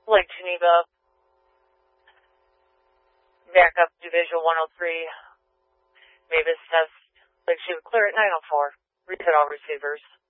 Lake Geneva, backup Division 103, Mavis test, Lake Geneva clear at 904. Reset all receivers.